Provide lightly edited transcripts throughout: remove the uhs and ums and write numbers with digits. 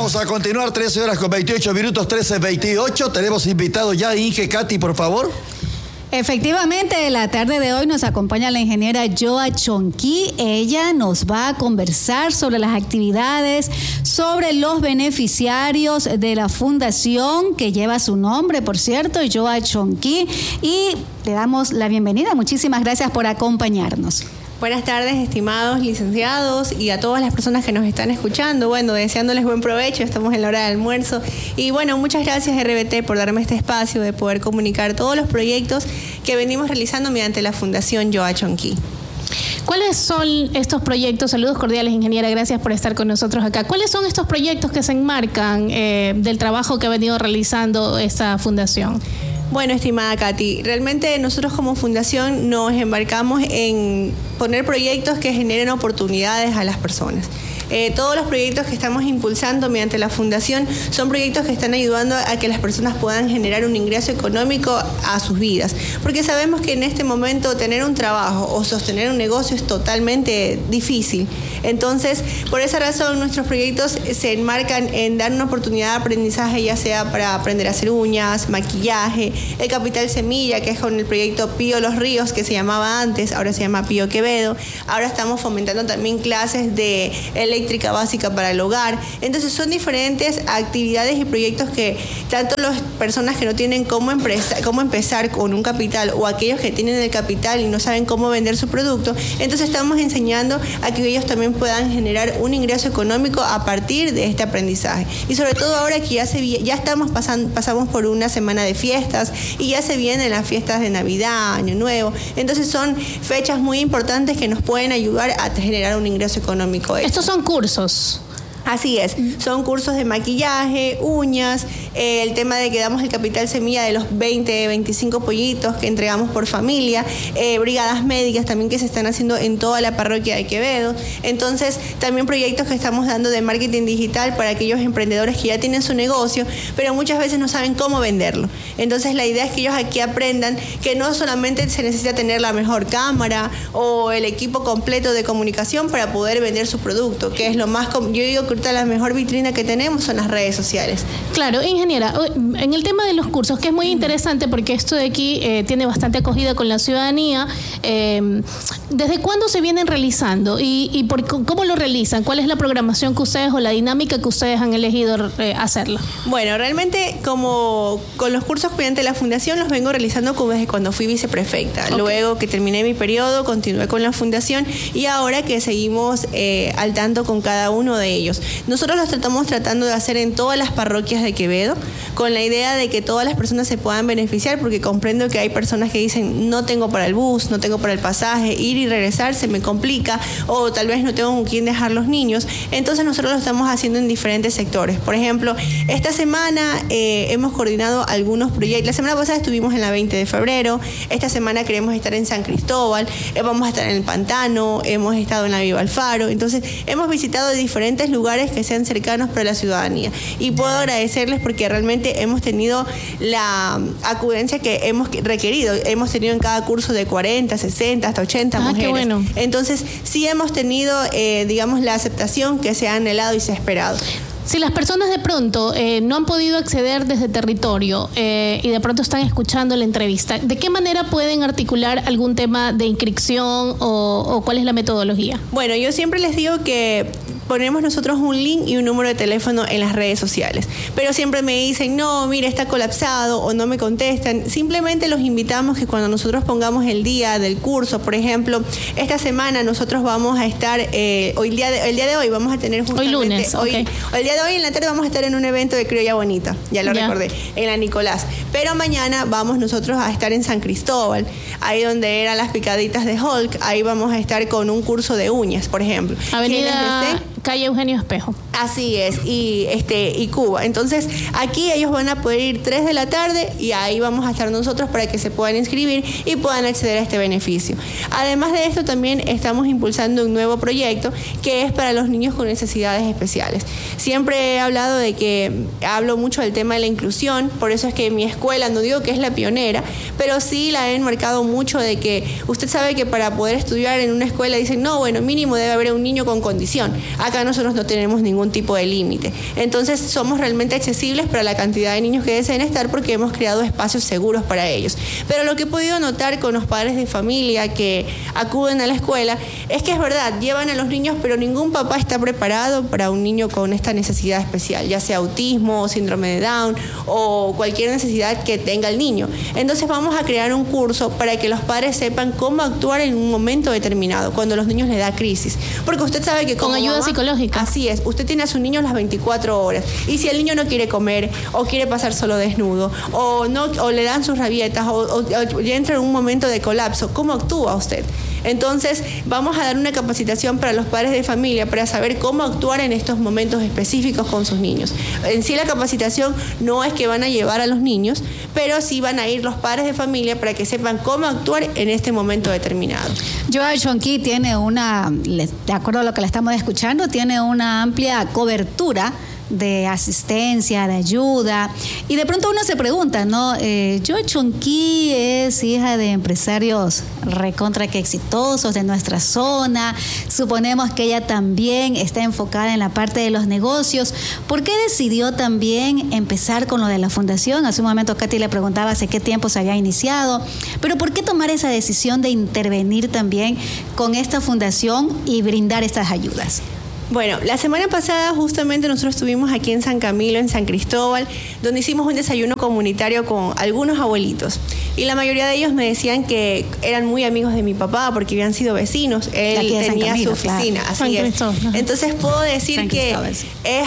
Vamos a continuar 13 horas con 28 minutos, 13:28. Tenemos invitado ya, Inge, Katy, por favor. Efectivamente, la tarde de hoy nos acompaña la ingeniera Joa Chonqui. Ella nos va a conversar sobre las actividades, sobre los beneficiarios de la fundación que lleva su nombre, por cierto, Joa Chonqui. Y le damos la bienvenida. Muchísimas gracias por acompañarnos. Buenas tardes, estimados licenciados, y a todas las personas que nos están escuchando. Bueno, deseándoles buen provecho, estamos en la hora de almuerzo. Y bueno, muchas gracias RBT por darme este espacio de poder comunicar todos los proyectos que venimos realizando mediante la Fundación Joa Chonqui. ¿Cuáles son estos proyectos? Saludos cordiales, ingeniera, gracias por estar con nosotros acá. ¿Cuáles son estos proyectos que se enmarcan del trabajo que ha venido realizando esta fundación? Bueno, estimada Katy, realmente nosotros como fundación nos embarcamos en poner proyectos que generen oportunidades a las personas. Todos los proyectos que estamos impulsando mediante la fundación son proyectos que están ayudando a que las personas puedan generar un ingreso económico a sus vidas, porque sabemos que en este momento tener un trabajo o sostener un negocio es totalmente difícil. Entonces, por esa razón nuestros proyectos se enmarcan en dar una oportunidad de aprendizaje, ya sea para aprender a hacer uñas, maquillaje, el Capital Semilla, que es con el proyecto Pío Los Ríos, que se llamaba antes, ahora se llama Pío Quevedo. Ahora estamos fomentando también clases de eléctrica básica para el hogar. Entonces son diferentes actividades y proyectos que tanto las personas que no tienen cómo empezar con un capital, o aquellos que tienen el capital y no saben cómo vender su producto, entonces estamos enseñando a que ellos también puedan generar un ingreso económico a partir de este aprendizaje. Y sobre todo ahora que pasamos por una semana de fiestas y ya se vienen las fiestas de Navidad, Año Nuevo. Entonces son fechas muy importantes que nos pueden ayudar a generar un ingreso económico. Estos son cursos. Así es, son cursos de maquillaje, uñas, el tema de que damos el Capital Semilla de los 20, 25 pollitos que entregamos por familia, brigadas médicas también que se están haciendo en toda la parroquia de Quevedo. Entonces, también proyectos que estamos dando de marketing digital para aquellos emprendedores que ya tienen su negocio, pero muchas veces no saben cómo venderlo. Entonces, la idea es que ellos aquí aprendan que no solamente se necesita tener la mejor cámara o el equipo completo de comunicación para poder vender su producto, que es lo más... Yo digo que ahorita la mejor vitrina que tenemos son las redes sociales. Claro, ingeniera, en el tema de los cursos, que es muy interesante porque esto de aquí tiene bastante acogida con la ciudadanía, ¿desde cuándo se vienen realizando y cómo lo realizan? ¿Cuál es la programación que ustedes o la dinámica que ustedes han elegido hacerla? Bueno, realmente como con los cursos mediante la fundación los vengo realizando desde cuando fui viceprefecta. Okay. Luego que terminé mi periodo, continué con la fundación y ahora que seguimos al tanto con cada uno de ellos. Nosotros los estamos tratando de hacer en todas las parroquias de Quevedo, con la idea de que todas las personas se puedan beneficiar, porque comprendo que hay personas que dicen, no tengo para el bus, no tengo para el pasaje, ir y regresar se me complica, o tal vez no tengo con quién dejar los niños. Entonces nosotros lo estamos haciendo en diferentes sectores. Por ejemplo, esta semana hemos coordinado algunos proyectos. La semana pasada estuvimos en la 20 de febrero, esta semana queremos estar en San Cristóbal, vamos a estar en el Pantano, hemos estado en la Viva Alfaro. Entonces hemos visitado diferentes lugares que sean cercanos para la ciudadanía, y puedo agradecerles porque realmente hemos tenido la acudencia que hemos requerido. Hemos tenido en cada curso de 40, 60, hasta 80 mujeres. Qué bueno. Entonces sí hemos tenido, digamos, la aceptación que se ha anhelado y se ha esperado. Si las personas de pronto no han podido acceder desde territorio y de pronto están escuchando la entrevista, ¿de qué manera pueden articular algún tema de inscripción o cuál es la metodología? Bueno, yo siempre les digo que ponemos nosotros un link y un número de teléfono en las redes sociales, pero siempre me dicen, no, mira, está colapsado o no me contestan. Simplemente los invitamos que cuando nosotros pongamos el día del curso, por ejemplo, esta semana nosotros vamos a estar, el día de hoy vamos a tener justamente... Hoy lunes, okay. El día de hoy en la tarde vamos a estar en un evento de Criolla Bonita, ya lo recordé, en la Nicolás. Pero mañana vamos nosotros a estar en San Cristóbal, ahí donde eran las picaditas de Hulk, ahí vamos a estar con un curso de uñas, por ejemplo. Avenida Calle Eugenio Espejo. Así es, y Cuba. Entonces, aquí ellos van a poder ir 3 de la tarde y ahí vamos a estar nosotros para que se puedan inscribir y puedan acceder a este beneficio. Además de esto, también estamos impulsando un nuevo proyecto que es para los niños con necesidades especiales. Siempre he hablado hablo mucho del tema de la inclusión, por eso es que mi escuela, no digo que es la pionera, pero sí la he enmarcado mucho de que usted sabe que para poder estudiar en una escuela dicen, no, bueno, mínimo debe haber un niño con condición. acá nosotros no tenemos ningún tipo de límite. Entonces somos realmente accesibles para la cantidad de niños que deseen estar porque hemos creado espacios seguros para ellos. Pero lo que he podido notar con los padres de familia que acuden a la escuela es que es verdad, llevan a los niños, pero ningún papá está preparado para un niño con esta necesidad especial, ya sea autismo, síndrome de Down o cualquier necesidad que tenga el niño. Entonces vamos a crear un curso para que los padres sepan cómo actuar en un momento determinado, cuando a los niños les da crisis. Porque usted sabe que con ayuda psicológica. Así es, usted tiene a su niño las 24 horas y si el niño no quiere comer o quiere pasar solo desnudo o le dan sus rabietas o entra en un momento de colapso, ¿cómo actúa usted? Entonces vamos a dar una capacitación para los padres de familia para saber cómo actuar en estos momentos específicos con sus niños. En sí la capacitación no es que van a llevar a los niños, pero sí van a ir los padres de familia para que sepan cómo actuar en este momento determinado. Joa Chonqui tiene de acuerdo a lo que la estamos escuchando, tiene una amplia cobertura de asistencia, de ayuda, y de pronto uno se pregunta, ¿no? Joa Chonqui es hija de empresarios recontra que exitosos de nuestra zona, suponemos que ella también está enfocada en la parte de los negocios. ¿Por qué decidió también empezar con lo de la fundación? Hace un momento Katy le preguntaba hace qué tiempo se había iniciado, pero ¿por qué tomar esa decisión de intervenir también con esta fundación y brindar estas ayudas? Bueno, la semana pasada justamente nosotros estuvimos aquí en San Camilo, en San Cristóbal, donde hicimos un desayuno comunitario con algunos abuelitos. Y la mayoría de ellos me decían que eran muy amigos de mi papá porque habían sido vecinos. Él tenía su oficina, claro. así es. Entonces puedo decir que es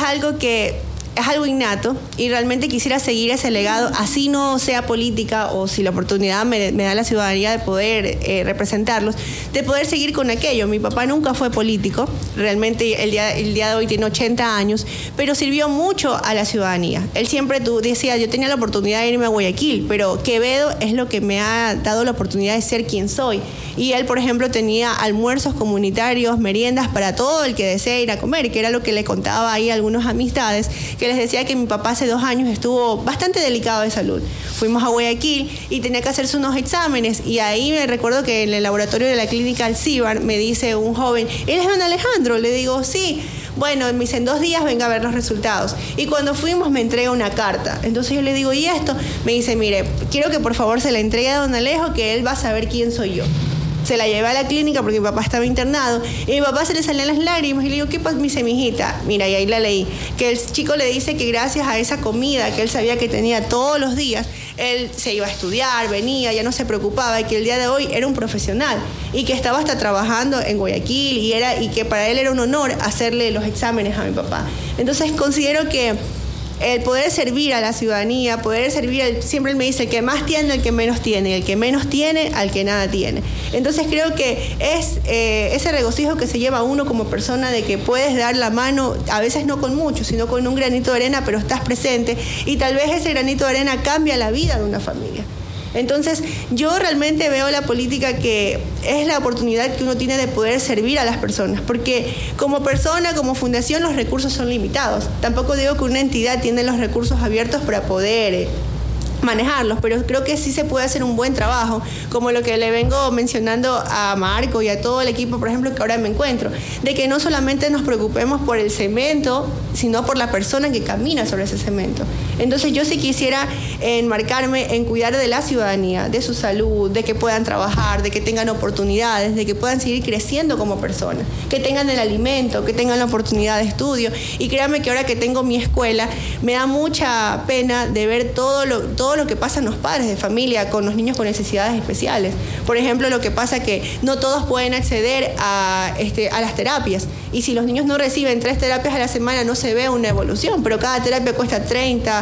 algo innato y realmente quisiera seguir ese legado, así no sea política o si la oportunidad me da la ciudadanía de poder representarlos, de poder seguir con aquello. Mi papá nunca fue político, realmente el día de hoy tiene 80 años, pero sirvió mucho a la ciudadanía. Él siempre decía, yo tenía la oportunidad de irme a Guayaquil, pero Quevedo es lo que me ha dado la oportunidad de ser quien soy. Y él, por ejemplo, tenía almuerzos comunitarios, meriendas para todo el que desee ir a comer, que era lo que le contaba ahí a algunas amistades, que les decía que mi papá hace 2 años estuvo bastante delicado de salud. Fuimos a Guayaquil y tenía que hacerse unos exámenes y ahí me recuerdo que en el laboratorio de la clínica Alcibar me dice un joven, ¿él es don Alejandro? Le digo, sí. Bueno, me dice, en 2 días venga a ver los resultados. Y cuando fuimos me entrega una carta. Entonces yo le digo, ¿y esto? Me dice, mire, quiero que por favor se la entregue a don Alejo, que él va a saber quién soy yo. Se la llevé a la clínica porque mi papá estaba internado y a mi papá se le salían las lágrimas y le digo, ¿qué pasa? Me dice, mijita, mira, y ahí la leí, que el chico le dice que gracias a esa comida que él sabía que tenía todos los días, él se iba a estudiar, venía, ya no se preocupaba y que el día de hoy era un profesional y que estaba hasta trabajando en Guayaquil y que para él era un honor hacerle los exámenes a mi papá. Entonces considero que el poder servir a la ciudadanía, poder servir, siempre él me dice, el que más tiene, el que menos tiene, y el que menos tiene, al que nada tiene. Entonces creo que es ese regocijo que se lleva uno como persona de que puedes dar la mano, a veces no con mucho, sino con un granito de arena, pero estás presente y tal vez ese granito de arena cambia la vida de una familia. Entonces, yo realmente veo la política que es la oportunidad que uno tiene de poder servir a las personas, porque como persona, como fundación, los recursos son limitados. Tampoco digo que una entidad tiene los recursos abiertos para poder manejarlos, pero creo que sí se puede hacer un buen trabajo, como lo que le vengo mencionando a Marco y a todo el equipo, por ejemplo, que ahora me encuentro, de que no solamente nos preocupemos por el cemento, sino por la persona que camina sobre ese cemento. Entonces yo sí quisiera enmarcarme en cuidar de la ciudadanía, de su salud, de que puedan trabajar, de que tengan oportunidades, de que puedan seguir creciendo como personas, que tengan el alimento, que tengan la oportunidad de estudio. Y créanme que ahora que tengo mi escuela, me da mucha pena de ver todo lo que pasan los padres de familia con los niños con necesidades especiales. Por ejemplo, lo que pasa que no todos pueden acceder a las terapias. Y si los niños no reciben 3 terapias a la semana, no se ve una evolución, pero cada terapia cuesta $30,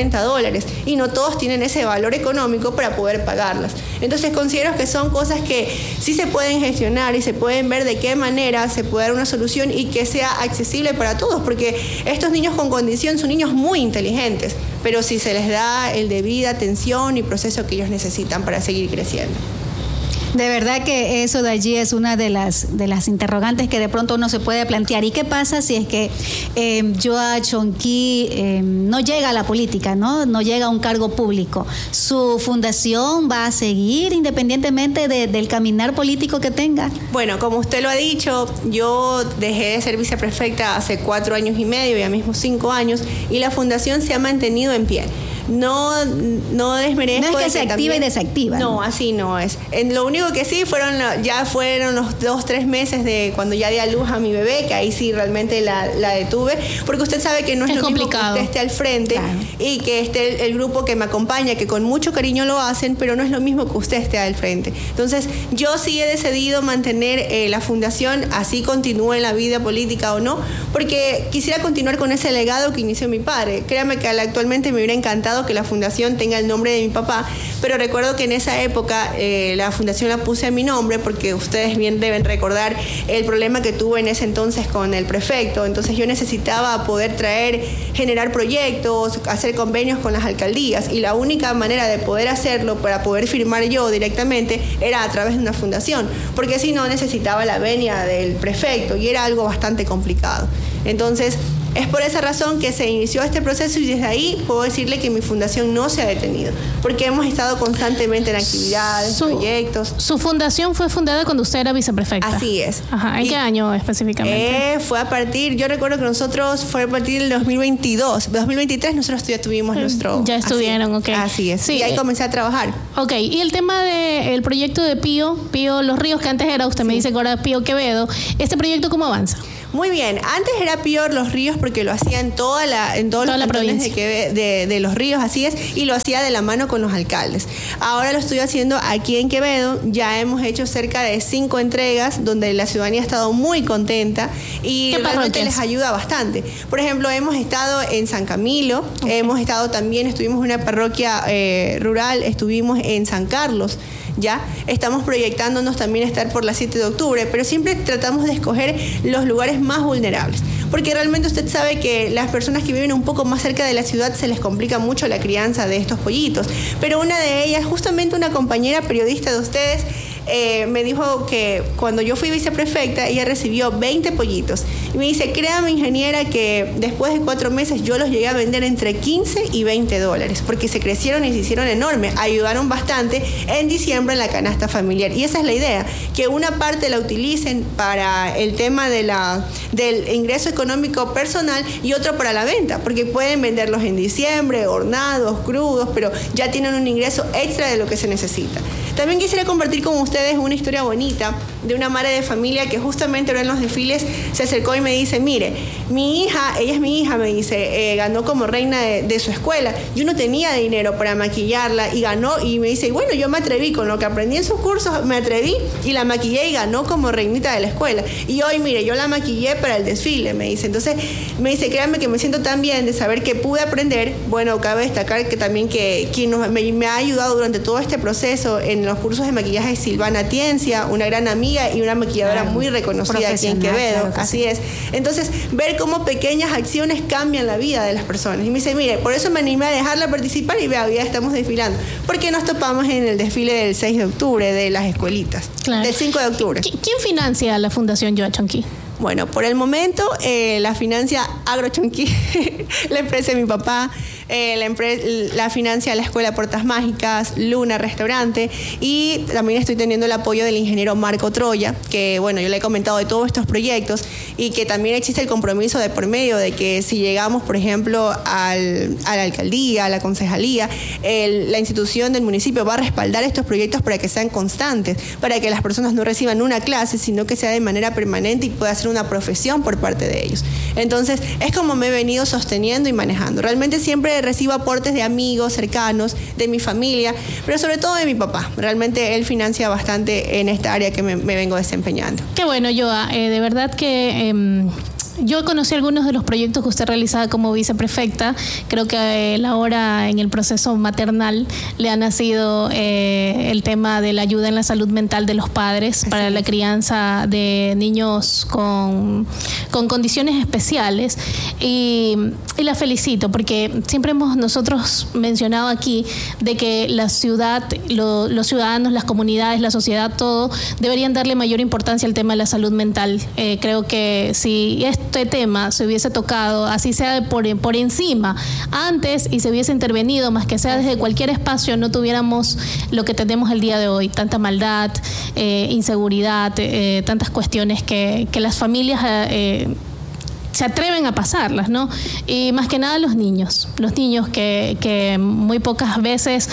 $40 y no todos tienen ese valor económico para poder pagarlas. Entonces considero que son cosas que sí se pueden gestionar y se pueden ver de qué manera se puede dar una solución y que sea accesible para todos, porque estos niños con condición son niños muy inteligentes, pero si se les da el debida atención y proceso que ellos necesitan para seguir creciendo. De verdad que eso de allí es una de las interrogantes que de pronto uno se puede plantear. ¿Y qué pasa si es que Joa Chonqui no llega a la política, no llega a un cargo público? ¿Su fundación va a seguir independientemente del caminar político que tenga? Bueno, como usted lo ha dicho, yo dejé de ser viceprefecta hace 4 años y medio, ya mismo 5 años, y la fundación se ha mantenido en pie. No desmerezco. No es que se activa y desactiva. No, así no es. Lo único que sí fueron los 2-3 meses de cuando ya di a luz a mi bebé, que ahí sí realmente la detuve, porque usted sabe que no es lo complicado. Mismo que usted esté al frente, claro, y que esté el grupo que me acompaña, que con mucho cariño lo hacen, pero no es lo mismo que usted esté al frente. Entonces, yo sí he decidido mantener la fundación, así continúe en la vida política o no, porque quisiera continuar con ese legado que inició mi padre. Créame que actualmente me hubiera encantado que la fundación tenga el nombre de mi papá, pero recuerdo que en esa época la fundación la puse a mi nombre porque ustedes bien deben recordar el problema que tuve en ese entonces con el prefecto. Entonces yo necesitaba poder generar proyectos, hacer convenios con las alcaldías, y la única manera de poder hacerlo, para poder firmar yo directamente, era a través de una fundación, porque si no necesitaba la venia del prefecto y era algo bastante complicado. Entonces, es por esa razón que se inició este proceso, y desde ahí puedo decirle que mi fundación no se ha detenido, porque hemos estado constantemente en actividades, proyectos. ¿Su fundación fue fundada cuando usted era viceprefecta? Así es. Ajá. ¿En qué año específicamente? Yo recuerdo que nosotros fue a partir del 2022. 2023 nosotros ya tuvimos nuestro... Ya estuvieron, ok. Así es. Sí, y ahí comencé a trabajar. Ok, y el tema del proyecto de Pío Los Ríos, que antes era, usted me dice que ahora Pío Quevedo, ¿este proyecto cómo avanza? Muy bien, antes era Pío Los Ríos porque lo hacía en todos los cantones de Los Ríos, así es, y lo hacía de la mano con los alcaldes. Ahora lo estoy haciendo aquí en Quevedo, ya hemos hecho cerca de 5 entregas donde la ciudadanía ha estado muy contenta y realmente les ayuda bastante. Por ejemplo, hemos estado en San Camilo, estuvimos en una parroquia rural, estuvimos en San Carlos. Ya estamos proyectándonos también estar por la 7 de octubre, pero siempre tratamos de escoger los lugares más vulnerables, porque realmente usted sabe que las personas que viven un poco más cerca de la ciudad se les complica mucho la crianza de estos pollitos, pero una de ellas, justamente una compañera periodista de ustedes, me dijo que cuando yo fui viceprefecta, ella recibió 20 pollitos. Y me dice, créame, ingeniera, que después de 4 meses yo los llegué a vender entre 15 y 20 dólares, porque se crecieron y se hicieron enormes. Ayudaron bastante en diciembre en la canasta familiar. Y esa es la idea, que una parte la utilicen para el tema del ingreso económico personal y otro para la venta, porque pueden venderlos en diciembre, hornados, crudos, pero ya tienen un ingreso extra de lo que se necesita. También quisiera compartir con ustedes una historia bonita de una madre de familia que justamente ahora en los desfiles se acercó y me dice, mire, mi hija, ella es mi hija, me dice, ganó como reina de su escuela. Yo no tenía dinero para maquillarla y ganó, y me dice, bueno, yo me atreví, con lo que aprendí en sus cursos, me atreví y la maquillé y ganó como reinita de la escuela. Y hoy, mire, yo la maquillé para el desfile, me dice. Entonces, me dice, créanme que me siento tan bien de saber que pude aprender. Bueno, cabe destacar que también que quien me ha ayudado durante todo este proceso en los cursos de maquillaje es Silvana Tiencia, una gran amiga y una maquilladora muy reconocida aquí en Quevedo. Claro, así es. Entonces, ver cómo pequeñas acciones cambian la vida de las personas. Y me dice, mire, por eso me animé a dejarla participar y vea, ya estamos desfilando. Porque nos topamos en el desfile del 6 de octubre de las escuelitas. Claro. Del 5 de octubre. ¿Quién financia la Fundación Joa Chonqui? Bueno, por el momento la financia Agro Chonqui, la empresa de mi papá, la financia la Escuela Puertas Mágicas, Luna Restaurante, y también estoy teniendo el apoyo del ingeniero Marco Troya, que bueno, yo le he comentado de todos estos proyectos y que también existe el compromiso de por medio de que si llegamos, por ejemplo, a la alcaldía, a la concejalía, la institución del municipio va a respaldar estos proyectos para que sean constantes, para que las personas no reciban una clase, sino que sea de manera permanente y pueda ser una profesión por parte de ellos. Entonces, es como me he venido sosteniendo y manejando. Realmente siempre recibo aportes de amigos cercanos, de mi familia, pero sobre todo de mi papá. Realmente él financia bastante en esta área que me vengo desempeñando. Qué bueno, Joa. De verdad que Yo conocí algunos de los proyectos que usted realizaba como viceprefecta. Creo que ahora en el proceso maternal le ha nacido el tema de la ayuda en la salud mental de los padres para la crianza de niños con condiciones especiales. Y la felicito porque siempre hemos nosotros mencionado aquí de que la ciudad, los ciudadanos, las comunidades, la sociedad, todo, deberían darle mayor importancia al tema de la salud mental. Creo que si este tema se hubiese tocado, así sea por encima, antes y se hubiese intervenido, más que sea desde cualquier espacio, no tuviéramos lo que tenemos el día de hoy, tanta maldad, inseguridad, tantas cuestiones que las familias se atreven a pasarlas, ¿no? Y más que nada los niños que muy pocas veces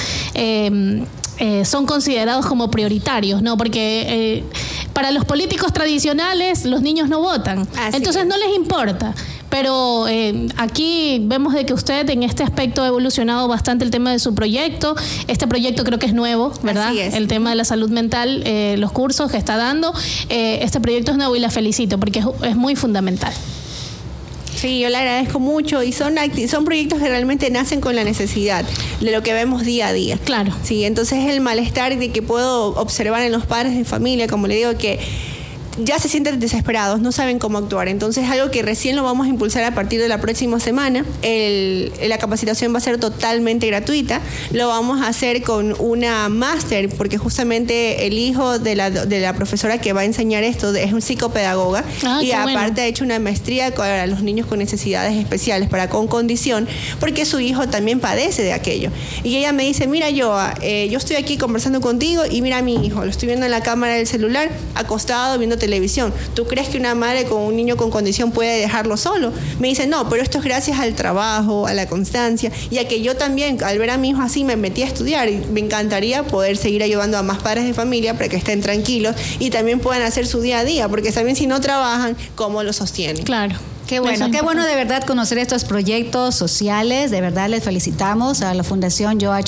son considerados como prioritarios, ¿no? Porque para los políticos tradicionales los niños no votan, entonces no les importa. Pero aquí vemos de que usted en este aspecto ha evolucionado bastante el tema de su proyecto. Este proyecto creo que es nuevo, ¿verdad? Así es. El tema de la salud mental, los cursos que está dando. Este proyecto es nuevo y la felicito porque es muy fundamental. Sí, yo le agradezco mucho y son proyectos que realmente nacen con la necesidad de lo que vemos día a día. Claro. Sí, entonces el malestar de que puedo observar en los padres de familia, como le digo, que ya se sienten desesperados, no saben cómo actuar. Entonces es algo que recién lo vamos a impulsar a partir de la próxima semana. La capacitación va a ser totalmente gratuita. Lo vamos a hacer con una máster, porque justamente el hijo de la profesora que va a enseñar esto es un psicopedagoga y aparte ha hecho una maestría para los niños con necesidades especiales, con condición, porque su hijo también padece de aquello. Y ella me dice, mira, yo estoy aquí conversando contigo y mira a mi hijo, lo estoy viendo en la cámara del celular, acostado, viendo televisión. ¿Tú crees que una madre con un niño con condición puede dejarlo solo? Me dice, no, pero esto es gracias al trabajo, a la constancia y a que yo también, al ver a mi hijo así, me metí a estudiar y me encantaría poder seguir ayudando a más padres de familia para que estén tranquilos y también puedan hacer su día a día, porque también si no trabajan, ¿cómo lo sostienen? Claro. Qué bueno de verdad conocer estos proyectos sociales. De verdad les felicitamos a la Fundación Joa